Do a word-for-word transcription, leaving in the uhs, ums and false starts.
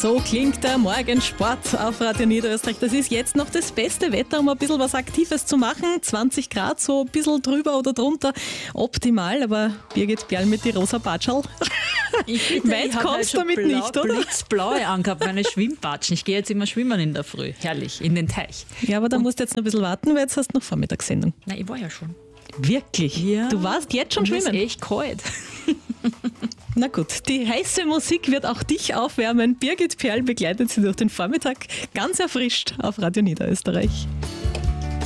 So klingt der Morgensport auf Radio Niederösterreich. Das ist jetzt noch das beste Wetter, um ein bisschen was Aktives zu machen. zwanzig Grad, so ein bisschen drüber oder drunter. Optimal, aber Birgit Perl mit die rosa Batschal. Ich bitte, Weit ich habe kommst halt damit schon blau, nicht, oder? blitzblaue angehabt, meine Schwimmbatschen. Ich gehe jetzt immer schwimmen in der Früh. Herrlich, in den Teich. Ja, aber da musst du jetzt noch ein bisschen warten, weil jetzt hast du noch Vormittagssendung. Na, ich war ja schon. Wirklich? Ja. Du warst jetzt schon Und es schwimmen? ist echt kalt. Na gut, die heiße Musik wird auch dich aufwärmen. Birgit Perl begleitet sie durch den Vormittag ganz erfrischt auf Radio Niederösterreich.